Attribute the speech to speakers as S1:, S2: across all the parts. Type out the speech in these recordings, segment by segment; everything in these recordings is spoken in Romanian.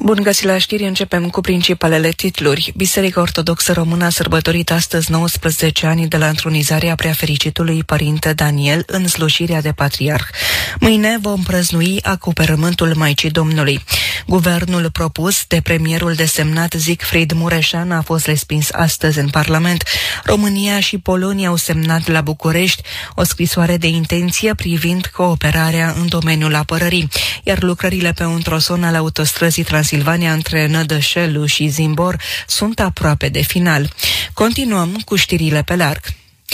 S1: Bun găsit la știri, începem cu principalele titluri. Biserica Ortodoxă Română a sărbătorit astăzi 19 ani de la întrunizarea Preafericitului Părinte Daniel în slujirea de patriarh. Mâine vom prăznui acoperământul Maicii Domnului. Guvernul propus de premierul desemnat Siegfried Mureșan a fost respins astăzi în Parlament. România și Polonia au semnat la București o scrisoare de intenție privind cooperarea în domeniul apărării, iar lucrările pe un tronson al autostrăzii Transilvania între Nădășelu și Zimbor sunt aproape de final. Continuăm cu știrile pe larg.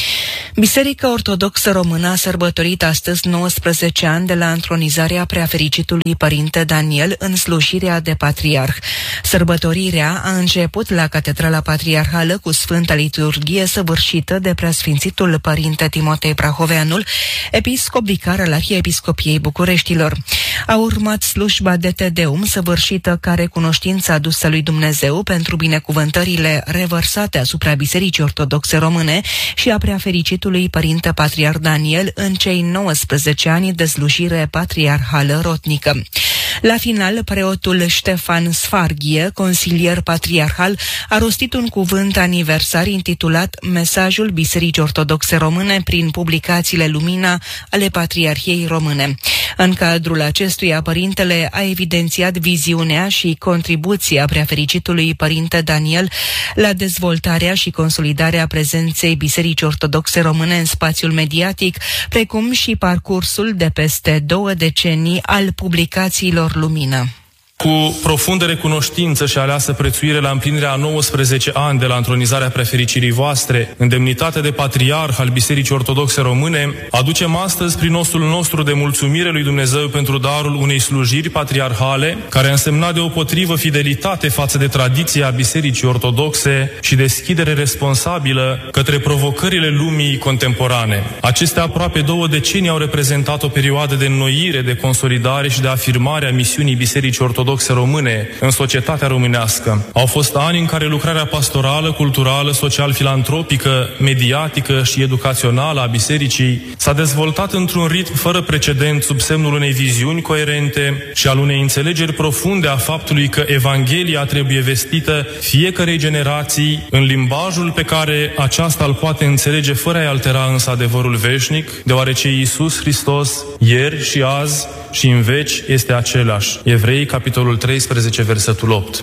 S1: Biserica Ortodoxă Română a sărbătorit astăzi 19 ani de la întronizarea Preafericitului Părinte Daniel în slujirea de patriarh. Sărbătorirea a început la Catedrala Patriarhală cu Sfânta Liturghie săvârșită de Preasfințitul Părinte Timotei Prahoveanul, episcop vicar al Arhiepiscopiei Bucureștilor. A urmat slujba de Te Deum săvârșită ca recunoștință adusă lui Dumnezeu pentru binecuvântările revărsate asupra Bisericii Ortodoxe Române și a Preafericitului Părinte Patriarh Daniel în cei 19 ani de slujire patriarhală rotnică. La final, preotul Ștefan Sfarghie, consilier patriarhal, a rostit un cuvânt aniversar intitulat Mesajul Bisericii Ortodoxe Române prin publicațiile Lumina ale Patriarhiei Române. În cadrul acestuia, părintele a evidențiat viziunea și contribuția Preafericitului Părinte Daniel la dezvoltarea și consolidarea prezenței Bisericii Ortodoxe Române în spațiul mediatic, precum și parcursul de peste 2 decenii al publicațiilor Lumină.
S2: Cu profundă recunoștință și aleasă prețuire la împlinirea a 19 ani de la întronizarea Preafericirii voastre, în demnitate de patriarh al Bisericii Ortodoxe Române, aducem astăzi prin nostul nostru de mulțumire lui Dumnezeu pentru darul unei slujiri patriarhale, care a însemnat deopotrivă fidelitate față de tradiția Bisericii Ortodoxe și deschidere responsabilă către provocările lumii contemporane. Aceste aproape 2 decenii au reprezentat o perioadă de înnoire, de consolidare și de afirmare a misiunii Bisericii Ortodoxe Române în societatea românească. Au fost ani în care lucrarea pastorală, culturală, social-filantropică, mediatică și educațională a bisericii s-a dezvoltat într-un ritm fără precedent sub semnul unei viziuni coerente și al unei înțelegeri profunde a faptului că Evanghelia trebuie vestită fiecărei generații în limbajul pe care aceasta îl poate înțelege fără a altera însă adevărul veșnic, deoarece Iisus Hristos ieri și azi și în veci este același. Evrei, capitolul 13, versetul 8.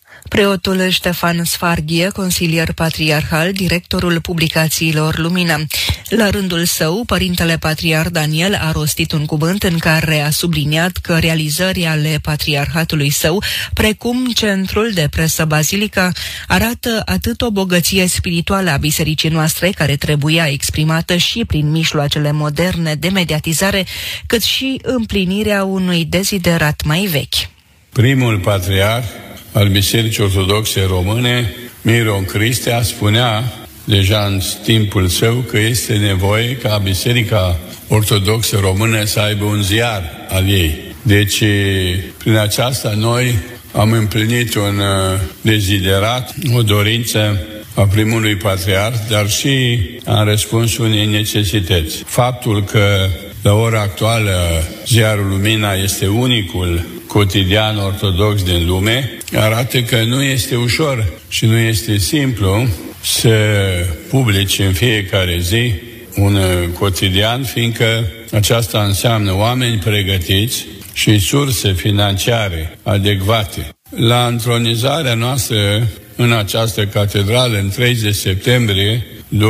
S1: Preotul Ștefan Sfarghie, consilier patriarhal, directorul publicațiilor Lumina. La rândul său, Părintele Patriarh Daniel a rostit un cuvânt în care a subliniat că realizările ale patriarhatului său, precum centrul de presă Bazilica, arată atât o bogăție spirituală a bisericii noastre, care trebuia exprimată și prin mijloacele moderne de mediatizare, cât și împlinirea unui deziderat mai vechi.
S3: Primul patriarh al Bisericii Ortodoxe Române, Miron Cristea, spunea deja în timpul său că este nevoie ca Biserica Ortodoxă Română să aibă un ziar al ei. Deci, prin aceasta noi am împlinit un deziderat, o dorință a primului patriarh, dar și am răspuns unei necesități. Faptul că la ora actuală ziarul Lumina este unicul cotidian ortodox din lume, arată că nu este ușor și nu este simplu să publici în fiecare zi un cotidian, fiindcă aceasta înseamnă oameni pregătiți și surse financiare adecvate. La întronizarea noastră în această catedrală în 30 septembrie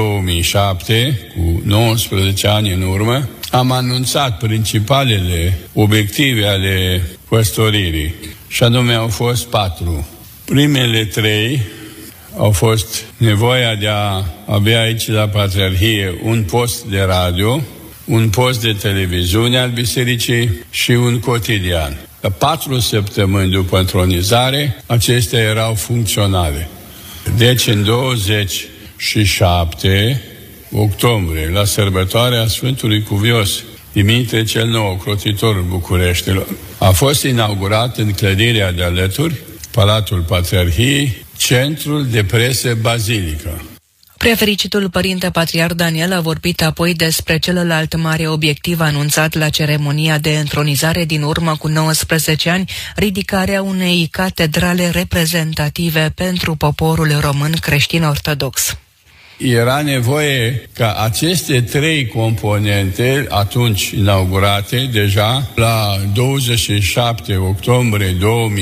S3: 2007, cu 19 ani în urmă, am anunțat principalele obiective ale păstoririi, și anume au fost 4. Primele 3 au fost nevoia de a avea aici la Patriarhie un post de radio, un post de televiziune al bisericii și un cotidian. La 4 săptămâni după întronizare, acestea erau funcționale. Deci în 27 octombrie, la sărbătoarea Sfântului Cuvios, Dimitrie cel Nou, crotitorul Bucureștilor, a fost inaugurat în clădirea de alături, Palatul Patriarhiei, Centrul de Presă Bazilica.
S1: Preafericitul Părinte Patriarh Daniel a vorbit apoi despre celălalt mare obiectiv anunțat la ceremonia de întronizare din urmă cu 19 ani, ridicarea unei catedrale reprezentative pentru poporul român creștin-ortodox.
S3: Era nevoie ca aceste trei componente, atunci inaugurate deja la 27 octombrie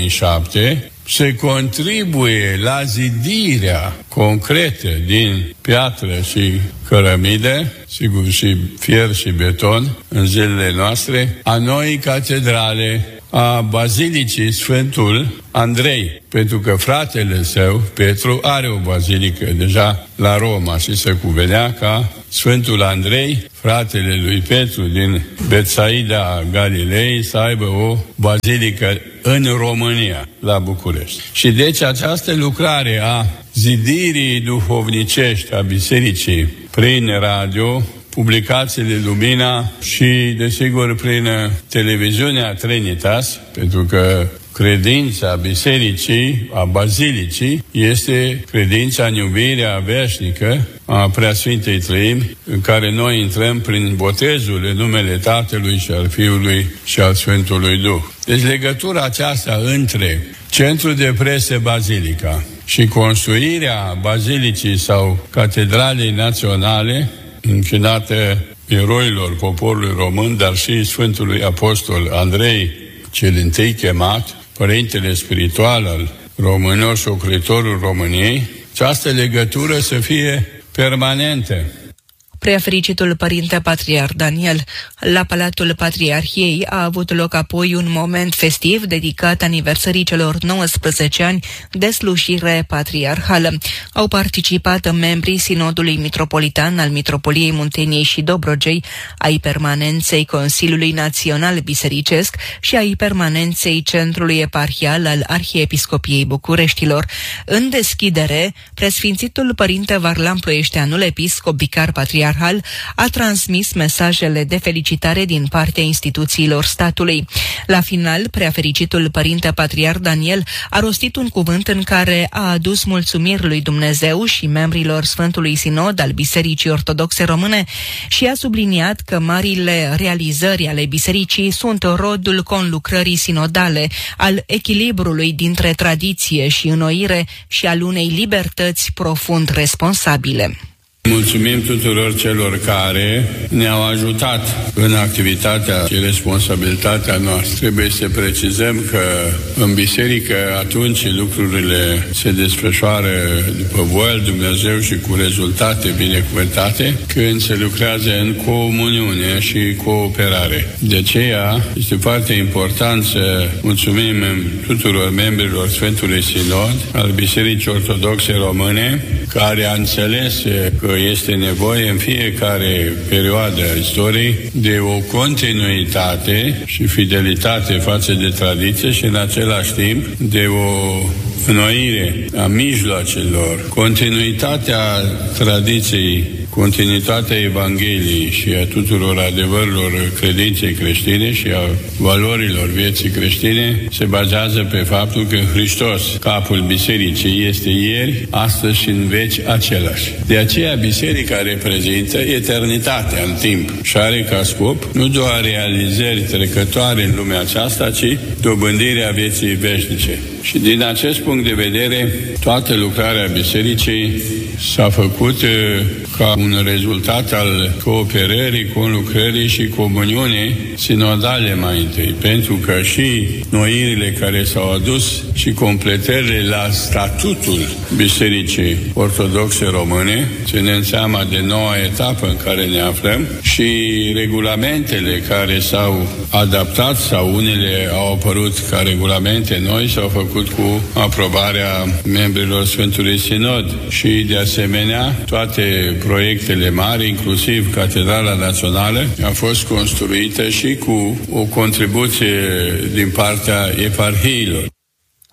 S3: 2007, se contribuie la zidirea concretă din piatră și cărămidă, sigur și fier și beton în zilele noastre, a noii catedrale a Bazilicii Sfântul Andrei, pentru că fratele său, Petru, are o bazilică deja la Roma și se cuvenea ca Sfântul Andrei, fratele lui Petru din Betsaida Galilei, să aibă o bazilică în România, la București. Și deci această lucrare a zidirii duhovnicești a bisericii prin radio, publicațiile Lumina și, desigur, prin televiziunea Trinitas, pentru că credința bisericii, a bazilicii, este credința în iubirea veșnică a Preasfintei Treimi, în care noi intrăm prin botezul în numele Tatălui și al Fiului și al Sfântului Duh. Deci legătura aceasta între Centrul de Presă Bazilica și construirea bazilicii sau Catedralei Naționale, închinată eroilor poporului român, dar și Sfântului Apostol Andrei, cel întâi chemat, părintele spiritual al românilor și ocolitorul României, această legătură să fie permanentă.
S1: Preafericitul Părinte Patriarh Daniel, la Palatul Patriarhiei, a avut loc apoi un moment festiv dedicat aniversării celor 19 ani de slujire patriarhală. Au participat membrii Sinodului Mitropolitan al Mitropoliei Munteniei și Dobrogei, ai permanenței Consiliului Național Bisericesc și ai permanenței Centrului Eparhial al Arhiepiscopiei Bucureștilor. În deschidere, Preasfințitul Părinte Varlam Ploieșteanul, episcop vicar patriarhal, a transmis mesajele de felicitare din partea instituțiilor statului. La final, Preafericitul Părinte Patriarh Daniel a rostit un cuvânt în care a adus mulțumiri lui Dumnezeu și membrilor Sfântului Sinod al Bisericii Ortodoxe Române și a subliniat că marile realizări ale bisericii sunt rodul conlucrării sinodale, al echilibrului dintre tradiție și înnoire și al unei libertăți profund responsabile.
S3: Mulțumim tuturor celor care ne-au ajutat în activitatea și responsabilitatea noastră. Trebuie să precizăm că în biserică atunci lucrurile se desfășoară după voia lui Dumnezeu și cu rezultate binecuvântate când se lucrează în comuniune și cooperare. De aceea este foarte important să mulțumim tuturor membrilor Sfântului Sinod al Bisericii Ortodoxe Române, care a înțeles că este nevoie în fiecare perioadă a istoriei de o continuitate și fidelitate față de tradiție și în același timp de o înnoire a mijloacelor, continuitatea tradiției, continuitatea Evangheliei și a tuturor adevărurilor credinței creștine și a valorilor vieții creștine se bazează pe faptul că Hristos, capul bisericii, este ieri, astăzi și în veci același. De aceea biserica reprezintă eternitatea în timp și are ca scop nu doar realizări trecătoare în lumea aceasta, ci dobândirea vieții veșnice. Și din acest punct de vedere, toată lucrarea bisericii s-a făcut ca un rezultat al cooperării, conlucrării și comuniunii sinodale mai întâi, pentru că și noirile care s-au adus și completările la statutul Bisericii Ortodoxe Române, ținând seama de noua etapă în care ne aflăm, și regulamentele care s-au adaptat sau unele au apărut ca regulamente noi, s-au făcut cu aprobarea membrilor Sfântului Sinod și, de asemenea, toate proiectele mari, inclusiv Catedrala Națională, a fost construită și cu o contribuție din partea eparhiilor.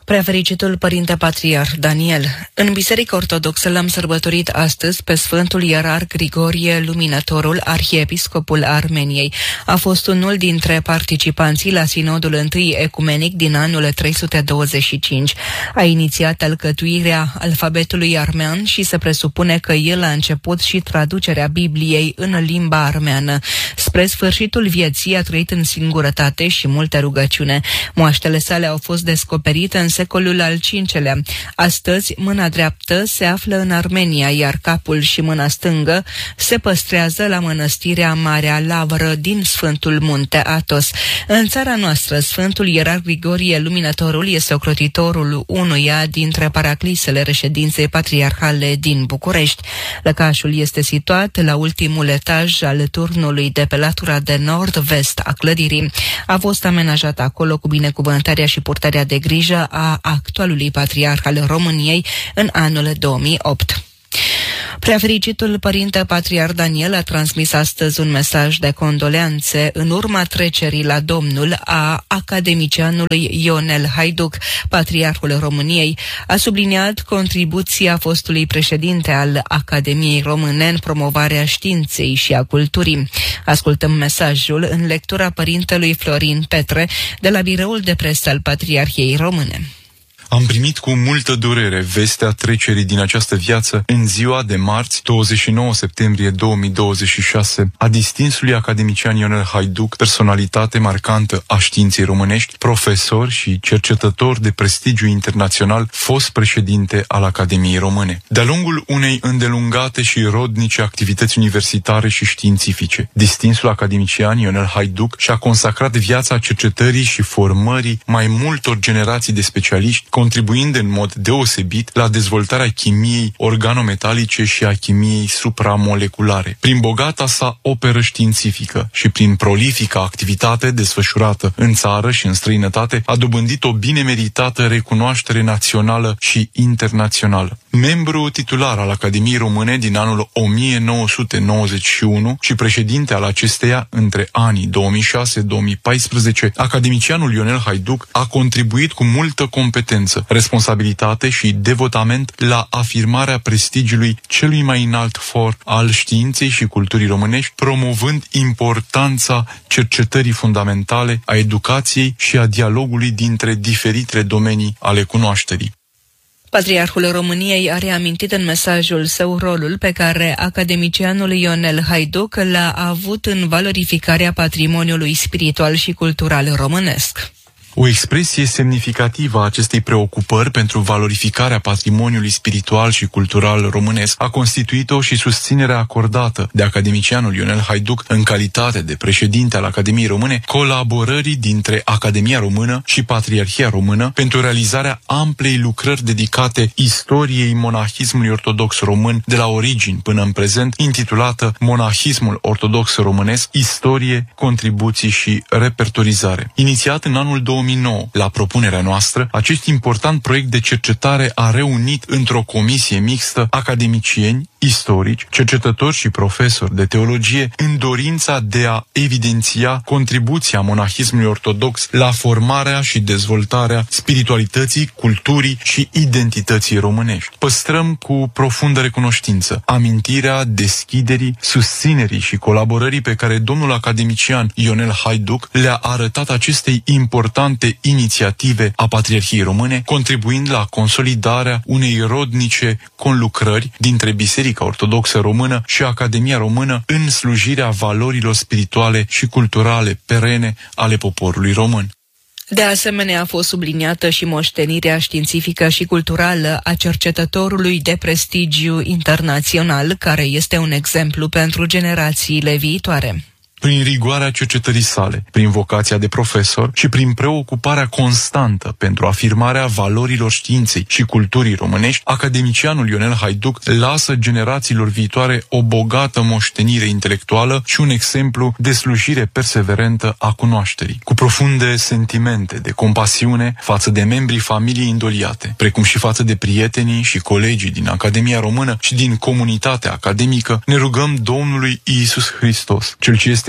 S1: Preafericitul Părinte Patriarh Daniel. În Biserica Ortodoxă l-am sărbătorit astăzi pe Sfântul Ierarh Grigorie Luminatorul, arhiepiscopul Armeniei. A fost unul dintre participanții la Sinodul I Ecumenic din anul 325. A inițiat alcătuirea alfabetului armean și se presupune că el a început și traducerea Bibliei în limba armeană. Spre sfârșitul vieții a trăit în singurătate și multă rugăciune. Moaștele sale au fost descoperite în secolul al V-lea. Astăzi, mâna dreaptă se află în Armenia, iar capul și mâna stângă se păstrează la mănăstirea Marea Lavră din Sfântul Munte Athos. În țara noastră, Sfântul Ierarh Grigorie Luminatorul este ocrotitorul unuia dintre paraclisele reședinței patriarhale din București. Lăcașul este situat la ultimul etaj al turnului de pe latura de nord-vest a clădirii. A fost amenajat acolo cu binecuvântarea și purtarea de grijă a actualului patriarh al României în anul 2008. Preafericitul Părinte Patriarh Daniel a transmis astăzi un mesaj de condoleanțe în urma trecerii la Domnul a academicianului Ionel Haiduc. Patriarhul României a subliniat contribuția fostului președinte al Academiei Române în promovarea științei și a culturii. Ascultăm mesajul în lectura părintelui Florin Petre de la biroul de presă al Patriarhiei Române.
S4: Am primit cu multă durere vestea trecerii din această viață în ziua de marți, 29 septembrie 2026, a distinsului academician Ionel Haiduc, personalitate marcantă a științei românești, profesor și cercetător de prestigiu internațional, fost președinte al Academiei Române. De-a lungul unei îndelungate și rodnice activități universitare și științifice, distinsul academician Ionel Haiduc și-a consacrat viața cercetării și formării mai multor generații de specialiști, contribuind în mod deosebit la dezvoltarea chimiei organometalice și a chimiei supramoleculare. Prin bogata sa operă științifică și prin prolifica activitate desfășurată în țară și în străinătate, a dobândit o bine meritată recunoaștere națională și internațională. Membru titular al Academiei Române din anul 1991 și președinte al acesteia între anii 2006-2014, academicianul Ionel Haiduc a contribuit cu multă competență, responsabilitate și devotament la afirmarea prestigiului celui mai înalt for al științei și culturii românești, promovând importanța cercetării fundamentale, a educației și a dialogului dintre diferite domenii ale cunoașterii.
S1: Patriarhul României a reamintit în mesajul său rolul pe care academicianul Ionel Haiduc l-a avut în valorificarea patrimoniului spiritual și cultural românesc.
S4: O expresie semnificativă a acestei preocupări pentru valorificarea patrimoniului spiritual și cultural românesc a constituit-o și susținerea acordată de academicianul Ionel Haiduc în calitate de președinte al Academiei Române, colaborării dintre Academia Română și Patriarhia Română pentru realizarea amplei lucrări dedicate istoriei monahismului ortodox român de la origini până în prezent, intitulată Monahismul ortodox românesc, istorie, contribuții și repertorizare. Inițiat în anul 2009, la propunerea noastră, acest important proiect de cercetare a reunit într-o comisie mixtă academicieni, istorici, cercetători și profesori de teologie în dorința de a evidenția contribuția monahismului ortodox la formarea și dezvoltarea spiritualității, culturii și identității românești. Păstrăm cu profundă recunoștință amintirea deschiderii, susținerii și colaborării pe care domnul academician Ionel Haiduc le-a arătat acestei importante inițiative a Patriarhiei Române, contribuind la consolidarea unei rodnice conlucrări dintre Biserica Ortodoxă Română și Academia Română în slujirea valorilor spirituale și culturale perene ale poporului român.
S1: De asemenea, a fost subliniată și moștenirea științifică și culturală a cercetătorului de prestigiu internațional, care este un exemplu pentru generațiile viitoare.
S4: Prin rigoarea cercetării sale, prin vocația de profesor și prin preocuparea constantă pentru afirmarea valorilor științei și culturii românești, academicianul Ionel Haiduc lasă generațiilor viitoare o bogată moștenire intelectuală și un exemplu de slujire perseverentă a cunoașterii, cu profunde sentimente de compasiune față de membrii familiei indoliate, precum și față de prietenii și colegii din Academia Română și din comunitatea academică. Ne rugăm Domnului Iisus Hristos, Cel ce este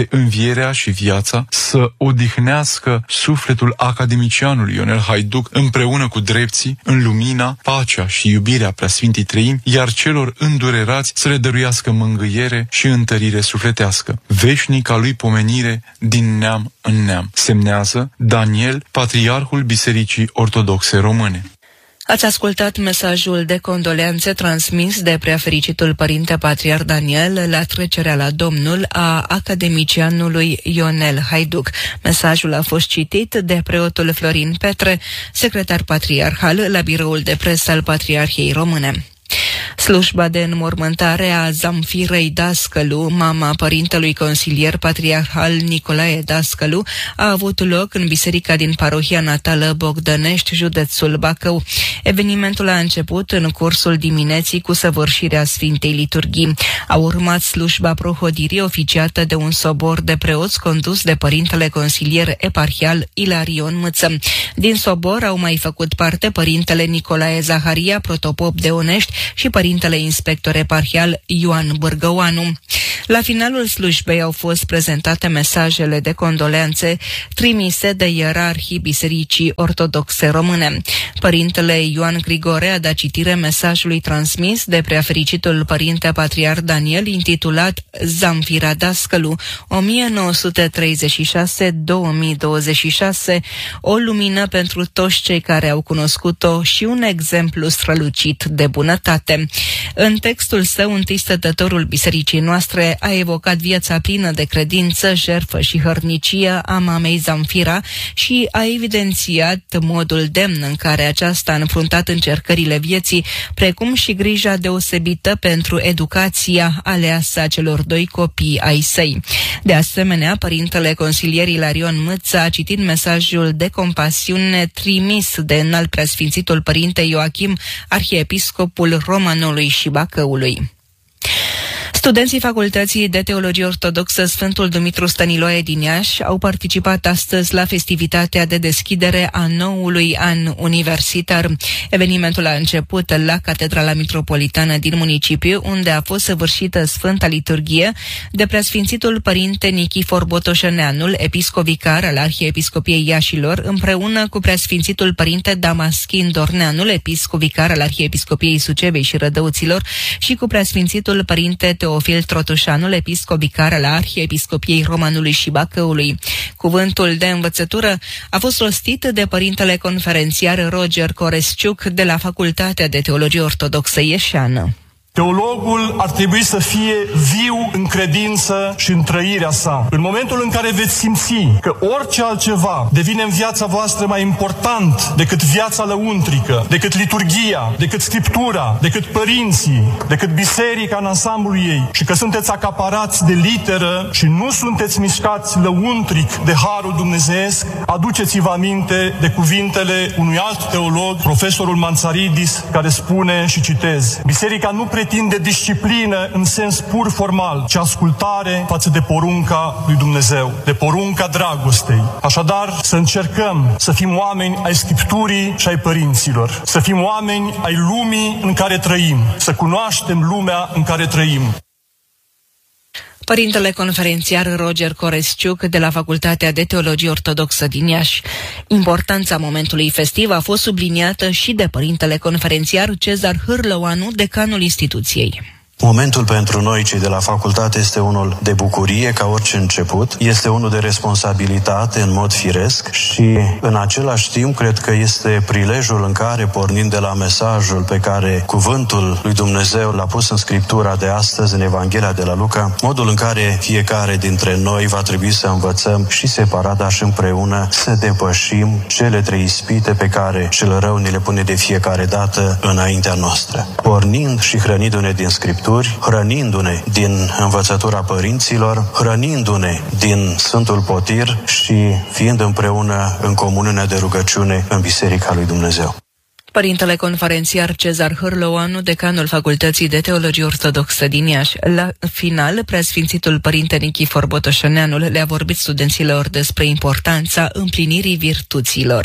S4: este învierea și viața, să odihnească sufletul academicianului Ionel Haiduc împreună cu drepții, în lumina, pacea și iubirea Preasfintei Treimi, iar celor îndurerați să le dăruiască mângâiere și întărire sufletească. Veșnica lui pomenire din neam în neam. Semnează Daniel, Patriarhul Bisericii Ortodoxe Române.
S1: Ați ascultat mesajul de condoleanțe transmis de Preafericitul Părinte Patriarh Daniel la trecerea la Domnul a academicianului Ionel Haiduc. Mesajul a fost citit de preotul Florin Petre, secretar patriarhal la biroul de presă al Patriarhiei Române. Slujba de înmormântare a Zamfirei Dascălu, mama părintelui consilier patriarhal Nicolae Dascălu, a avut loc în biserica din parohia natală Bogdănești, județul Bacău. Evenimentul a început în cursul dimineții cu săvârșirea Sfintei Liturghii. A urmat slujba prohodirii oficiată de un sobor de preoți condus de părintele consilier eparhial Ilarion Mâță. Din sobor au mai făcut parte părintele Nicolae Zaharia, protopop de Onești, și părintele inspector eparhial Ioan Bârgăoanu. La finalul slujbei au fost prezentate mesajele de condoleanțe trimise de ierarhii Bisericii Ortodoxe Române. Părintele Ioan Grigore a dat citire mesajului transmis de Preafericitul Părinte Patriarh Daniel, intitulat Zamfira Dascălu, 1936-2026, o lumină pentru toți cei care au cunoscut-o și un exemplu strălucit de bunătate. În textul său, întâi stătătorul bisericii noastre a evocat viața plină de credință, jertfă și hărnicie a mamei Zamfira și a evidențiat modul demn în care aceasta a înfruntat încercările vieții, precum și grija deosebită pentru educația aleasă a celor doi copii ai săi. De asemenea, părintele consilier Ilarion Mâță a citit mesajul de compasiune trimis de înalt preasfințitul părinte Ioachim, arhiepiscopul Romanului și Bacăului. Studenții Facultății de Teologie Ortodoxă Sfântul Dumitru Stăniloae din Iași au participat astăzi la festivitatea de deschidere a noului an universitar. Evenimentul a început la Catedrala Mitropolitană din municipiu, unde a fost săvârșită Sfânta Liturghie de Preasfințitul Părinte Nichifor Botoșăneanul, episcop vicar al Arhiepiscopiei Iașilor, împreună cu Preasfințitul Părinte Damaschin Dorneanul, episcop vicar al Arhiepiscopiei Sucevei și Rădăuților, și cu Preasfințitul Părinte Teofil Trotușanul, episcop vicar al Arhiepiscopiei Romanului și Bacăului. Cuvântul de învățătură a fost rostit de părintele conferențiar Roger Coresciuc de la Facultatea de Teologie Ortodoxă Ieșeană.
S5: Teologul ar trebui să fie viu în credință și în trăirea sa. În momentul în care veți simți că orice altceva devine în viața voastră mai important decât viața lăuntrică, decât liturghia, decât scriptura, decât părinții, decât biserica în ansamblul ei, și că sunteți acaparați de literă și nu sunteți mișcați lăuntric de harul dumnezeiesc, aduceți-vă aminte de cuvintele unui alt teolog, profesorul Manțaridis, care spune, și citez: biserica nu pretinde disciplină în sens pur formal, ci ascultare față de porunca lui Dumnezeu, de porunca dragostei. Așadar, să încercăm să fim oameni ai Scripturii și ai părinților, să fim oameni ai lumii în care trăim, să cunoaștem lumea în care trăim.
S1: Părintele conferențiar Roger Coresciuc de la Facultatea de Teologie Ortodoxă din Iași. Importanța momentului festiv a fost subliniată și de părintele conferențiar Cezar Hârlăoanu, decanul instituției.
S6: Momentul pentru noi, cei de la facultate, este unul de bucurie, ca orice început, este unul de responsabilitate în mod firesc și în același timp cred că este prilejul în care, pornind de la mesajul pe care cuvântul lui Dumnezeu l-a pus în Scriptura de astăzi, în Evanghelia de la Luca, modul în care fiecare dintre noi va trebui să învățăm și separat, dar și împreună, să depășim cele trei ispite pe care cel rău ne le pune de fiecare dată înaintea noastră. Pornind și hrănindu-ne din Scriptură, hrănindu-ne din învățătura părinților, hrănindu-ne din Sfântul Potir și fiind împreună în comuniunea de rugăciune în Biserica lui Dumnezeu.
S1: Părintele conferențiar Cezar Hârlăoanu, decanul Facultății de Teologie Ortodoxă din Iași. La final, Preasfințitul Părinte Nichifor Botoșăneanul le-a vorbit studenților despre importanța împlinirii virtuților.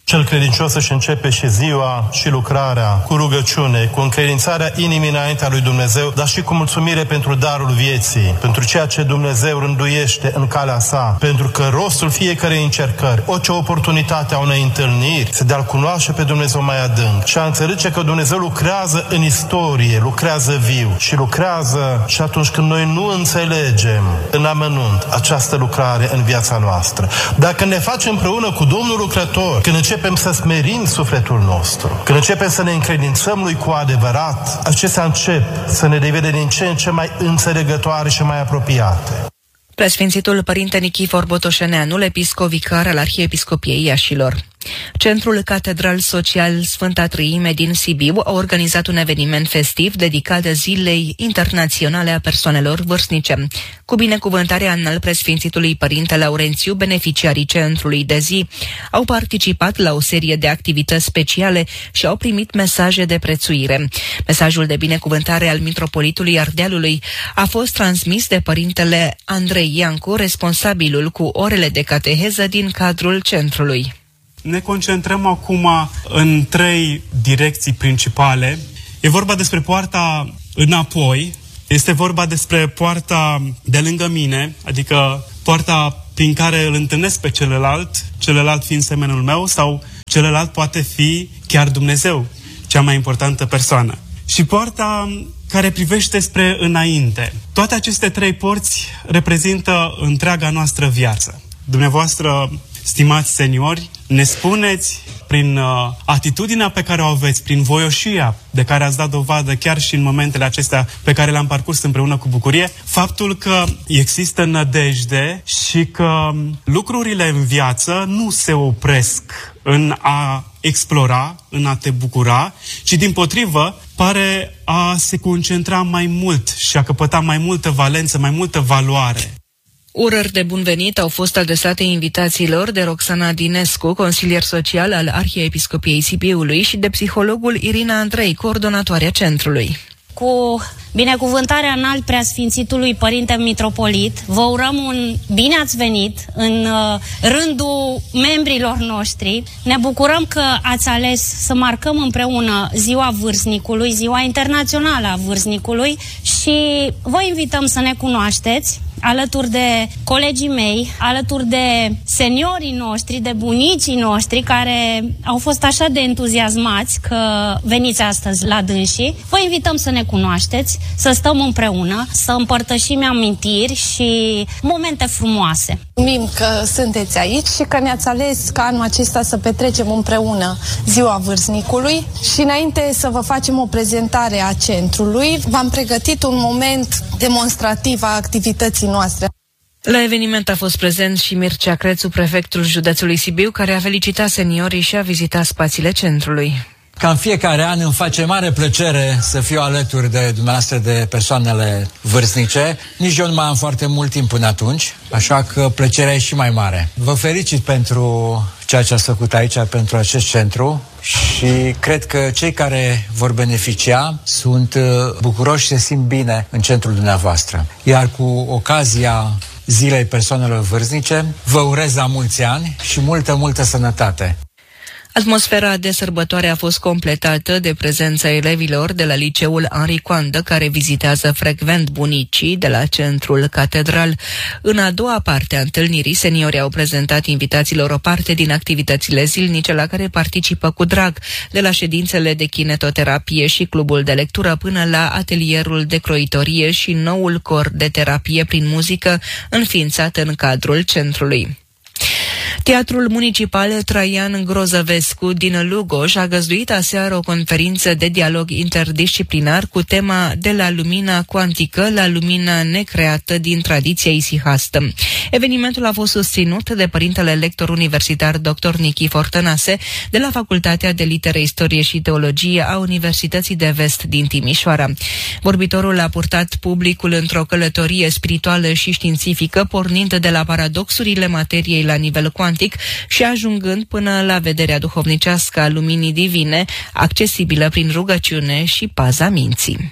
S5: Cel credincios își începe și ziua și lucrarea cu rugăciune, cu încredințarea inimii înaintea lui Dumnezeu, dar și cu mulțumire pentru darul vieții, pentru ceea ce Dumnezeu rânduiește în calea sa, pentru că rostul fiecărei încercări, orice oportunitate a unei întâlniri, se de a-L cunoaște pe Dumnezeu mai adânc și a înțelege că Dumnezeu lucrează în istorie, lucrează viu și lucrează și atunci când noi nu înțelegem în amănunt această lucrare în viața noastră. Dacă ne facem împreună cu Domnul lucrător, când începem să smerim sufletul nostru, când începem să ne încredințăm lui cu adevărat, acestea încep să ne devină din ce în ce mai înțelegătoare și mai apropiate.
S1: Preasfințitul Părinte Nichifor Botoșeneanul, episcop vicar al Arhiepiscopiei Iașilor. Centrul Catedral Social Sfânta Trăime din Sibiu a organizat un eveniment festiv dedicat Zilei Internaționale a Persoanelor Vârstnice. Cu binecuvântarea înalt Preasfințitului Părinte Laurențiu, beneficiarii centrului de zi au participat la o serie de activități speciale și au primit mesaje de prețuire. Mesajul de binecuvântare al mitropolitului Ardealului a fost transmis de Părintele Andrei Iancu, responsabilul cu orele de cateheză din cadrul centrului.
S7: Ne concentrăm acum în 3 direcții principale. E vorba despre poarta înapoi, este vorba despre poarta de lângă mine, adică poarta prin care îl întâlnesc pe celălalt fiind semenul meu, sau celălalt poate fi chiar Dumnezeu, cea mai importantă persoană. Și poarta care privește spre înainte. Toate aceste 3 porți reprezintă întreaga noastră viață. Dumneavoastră, stimați seniori, ne spuneți prin atitudinea pe care o aveți, prin voioșia de care ați dat dovadă chiar și în momentele acestea pe care le-am parcurs împreună cu bucurie, faptul că există nădejde și că lucrurile în viață nu se opresc în a explora, în a te bucura, ci dimpotrivă pare a se concentra mai mult și a căpăta mai multă valență, mai multă valoare.
S1: Urări de bun venit au fost adresate invitațiilor de Roxana Dinescu, consilier social al Arhiepiscopiei Sibiului, și de psihologul Irina Andrei, coordonatoarea centrului.
S8: Cu binecuvântarea înalt Preasfințitului Părinte Mitropolit, vă urăm un bine ați venit în rândul membrilor noștri. Ne bucurăm că ați ales să marcăm împreună Ziua Vârstnicului, Ziua Internațională a Vârstnicului, și vă invităm să ne cunoașteți alături de colegii mei, alături de seniorii noștri, de bunicii noștri care au fost așa de entuziasmați că veniți astăzi la dânsii. Vă invităm să ne cunoașteți, să stăm împreună, să împărtășim amintiri și momente frumoase.
S9: Mulțumim că sunteți aici și că ne-ați ales ca anul acesta să petrecem împreună Ziua Vârstnicului, și înainte să vă facem o prezentare a centrului, v-am pregătit un moment demonstrativ a activității noastre.
S1: La eveniment a fost prezent și Mircea Crețu, prefectul județului Sibiu, care a felicitat seniorii și a vizitat spațiile centrului.
S10: Ca în fiecare an îmi face mare plăcere să fiu alături de dumneavoastră, de persoanele vârstnice. Nici eu nu mai am foarte mult timp până atunci, așa că plăcerea e și mai mare. Vă felicit pentru ceea ce ați făcut aici, pentru acest centru, și cred că cei care vor beneficia sunt bucuroși și se simt bine în centrul dumneavoastră. Iar cu ocazia Zilei Persoanelor Vârstnice, vă urez la mulți ani și multă sănătate.
S1: Atmosfera de sărbătoare a fost completată de prezența elevilor de la liceul Henri Coandă, care vizitează frecvent bunicii de la centrul catedral. În a doua parte a întâlnirii, seniorii au prezentat invitaților o parte din activitățile zilnice la care participă cu drag, de la ședințele de kinetoterapie și clubul de lectură până la atelierul de croitorie și noul cor de terapie prin muzică înființat în cadrul centrului. Teatrul Municipal Traian Grozăvescu din Lugoj a găzduit aseară o conferință de dialog interdisciplinar cu tema De la lumina cuantică la lumina necreată din tradiția isihastă. Evenimentul a fost susținut de părintele lector universitar dr. Nichifor Tănase de la Facultatea de Litere, Istorie și Teologie a Universității de Vest din Timișoara. Vorbitorul a purtat publicul într-o călătorie spirituală și științifică, pornind de la paradoxurile materiei la nivel cuantic și ajungând până la vederea duhovnicească a luminii divine, accesibilă prin rugăciune și paza minții.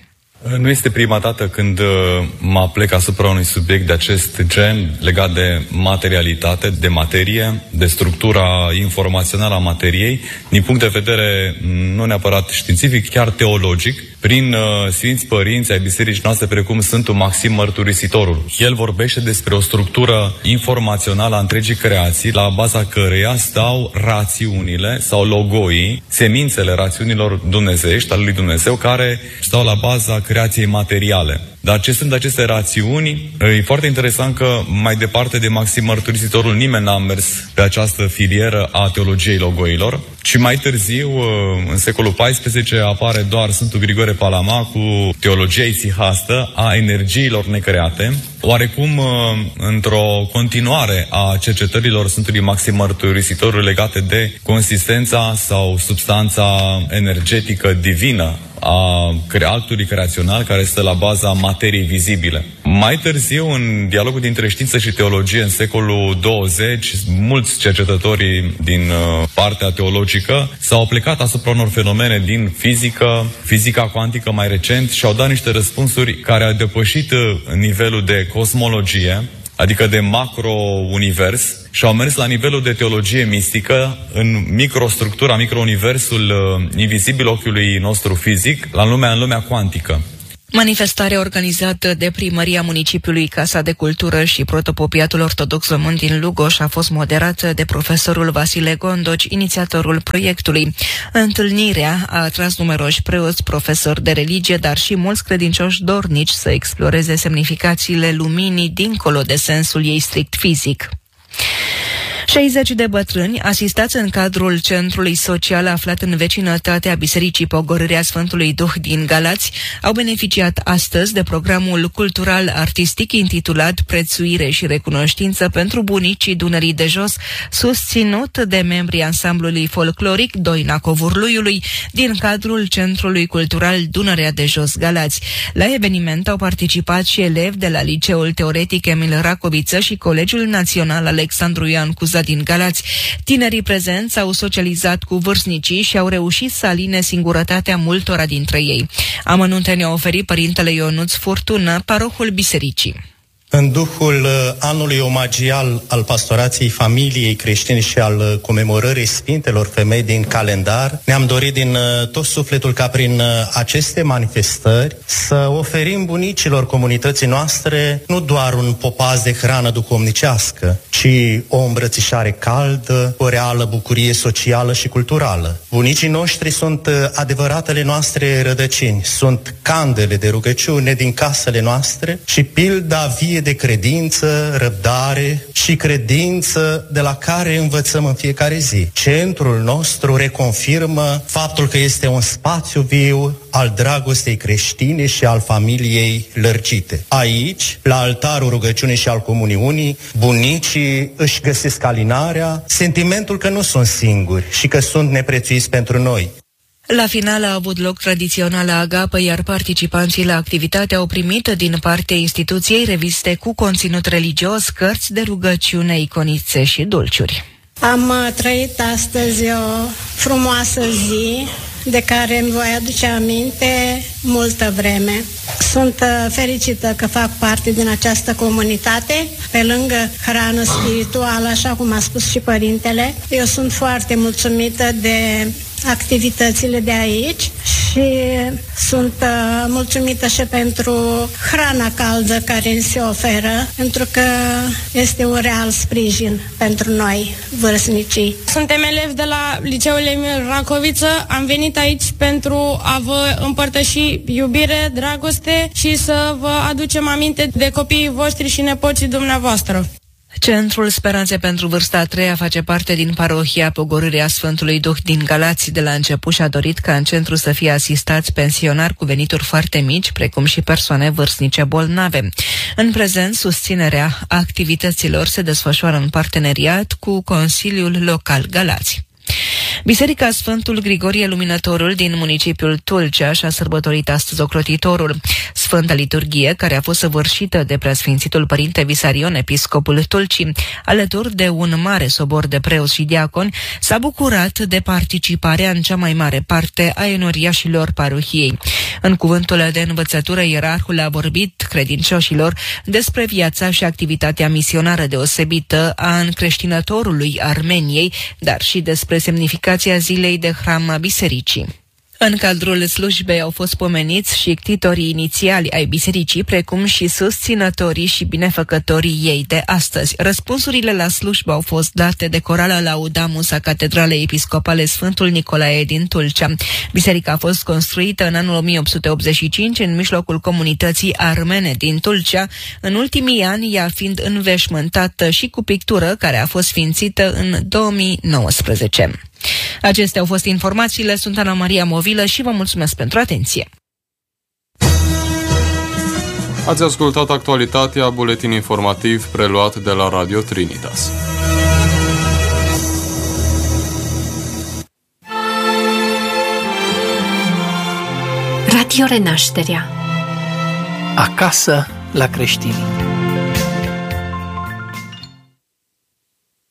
S11: Nu este prima dată când mă aplec asupra unui subiect de acest gen legat de materialitate, de materie, de structura informațională a materiei, din punct de vedere nu neapărat științific, chiar teologic, prin Sfinți Părinți ai bisericii noastre, precum Sfântul Maxim Mărturisitorul. El vorbește despre o structură informațională a întregii creații, la baza căreia stau rațiunile sau logoii, semințele rațiunilor dumnezeiești, ale lui Dumnezeu, care stau la baza creației materiale. Dar ce sunt aceste rațiuni? E foarte interesant că mai departe de Maxim Mărturisitorul nimeni n-a mers pe această filieră a teologiei logoilor, ci mai târziu, în secolul XIV, apare doar Sfântul Grigore Palama cu teologia itsihastă a energiilor necreate, oarecum într-o continuare a cercetărilor Sfântului Maxim Mărturisitorul legate de consistența sau substanța energetică divină a actului creațional care stă la baza materiei vizibile. Mai târziu, în dialogul dintre știință și teologie, în secolul 20, mulți cercetători din partea teologică s-au plecat asupra unor fenomene din fizica cuantică mai recent și au dat niște răspunsuri care au depășit nivelul de cosmologie, adică de macro-univers, și au mers la nivelul de teologie mistică, în microstructura, microuniversul invizibil ochiului nostru fizic, în lumea cuantică.
S1: Manifestarea organizată de primăria municipiului Casa de Cultură și Protopopiatul Ortodox Român din Lugoș a fost moderată de profesorul Vasile Gondoci, inițiatorul proiectului. Întâlnirea a atras numeroși preoți, profesori de religie, dar și mulți credincioși dornici să exploreze semnificațiile luminii dincolo de sensul ei strict fizic. 60 de bătrâni, asistați în cadrul centrului social aflat în vecinătatea Bisericii Pogorârea Sfântului Duh din Galați, au beneficiat astăzi de programul cultural-artistic intitulat Prețuire și recunoștință pentru bunicii Dunării de Jos, susținut de membrii ansamblului folcloric Doina Covurluiului din cadrul Centrului Cultural Dunărea de Jos Galați. La eveniment au participat și elevi de la Liceul Teoretic Emil Racoviță și Colegiul Național Alexandru Ioan Cuza din Galați. Tinerii prezenți au socializat cu vârstnicii și au reușit să aline singurătatea multora dintre ei. Amănunte ne-a oferit părintele Ionuț Furtună, parohul bisericii.
S12: În duhul anului omagial al pastorației familiei creștine și al comemorării Sfintelor Femei din calendar, ne-am dorit din tot sufletul ca prin aceste manifestări să oferim bunicilor comunității noastre nu doar un popaz de hrană duhovnicească, ci o îmbrățișare caldă, o reală bucurie socială și culturală. Bunicii noștri sunt adevăratele noastre rădăcini, sunt candele de rugăciune din casele noastre și pilda vie de credință, răbdare și credință de la care învățăm în fiecare zi. Centrul nostru reconfirmă faptul că este un spațiu viu al dragostei creștine și al familiei lărgite. Aici, la altarul rugăciunii și al comuniunii, bunicii își găsesc alinarea, sentimentul că nu sunt singuri și că sunt neprețuiți pentru noi.
S1: La final a avut loc tradiționala agapă, iar participanții la activitate au primit din partea instituției reviste cu conținut religios, cărți de rugăciune, iconițe și dulciuri.
S13: Am trăit astăzi o frumoasă zi de care îmi voi aduce aminte multă vreme. Sunt fericită că fac parte din această comunitate. Pe lângă hrană spirituală, așa cum a spus și părintele, eu sunt foarte mulțumită de activitățile de aici și sunt mulțumită și pentru hrana caldă care ni se oferă, pentru că este un real sprijin pentru noi, vârstnicii.
S14: Suntem elevi de la Liceul Emil Racoviță. Am venit aici pentru a vă împărtăși iubire, dragoste și să vă aducem aminte de copiii voștri și nepoții dumneavoastră.
S1: Centrul Speranțe pentru vârsta a treia face parte din parohia Pogorârea Sfântului Duh din Galați. De la început și-a dorit ca în centru să fie asistați pensionari cu venituri foarte mici, precum și persoane vârstnice bolnave. În prezent, susținerea activităților se desfășoară în parteneriat cu Consiliul Local Galați. Biserica Sfântul Grigorie Luminătorul din municipiul Tulcea și-a sărbătorit astăzi ocrotitorul. Sfânta liturghie, care a fost săvârșită de preasfințitul părinte Visarion, episcopul Tulcii, alături de un mare sobor de preoți și diaconi, s-a bucurat de participarea în cea mai mare parte a enoriașilor parohiei. În cuvântul de învățătură, ierarhul a vorbit credincioșilor despre viața și activitatea misionară deosebită a încreștinătorului Armeniei, dar și despre semnificația zilei de hram a bisericii. În cadrul slujbei au fost pomeniți și ctitorii inițiali ai bisericii, precum și susținătorii și binefăcătorii ei de astăzi. Răspunsurile la slujbă au fost date de corala Laudamus a Catedralei Episcopale Sfântul Nicolae din Tulcea. Biserica a fost construită în anul 1885 în mijlocul comunității armene din Tulcea, în ultimii ani ea fiind înveșmântată și cu pictură care a fost sfințită în 2019. Acestea au fost informațiile, sunt Ana Maria Movilă și vă mulțumesc pentru atenție.
S15: Ați ascultat actualitatea, buletin informativ preluat de la Radio Trinitas.
S16: Radio Renașterea.
S17: Acasă la creștini.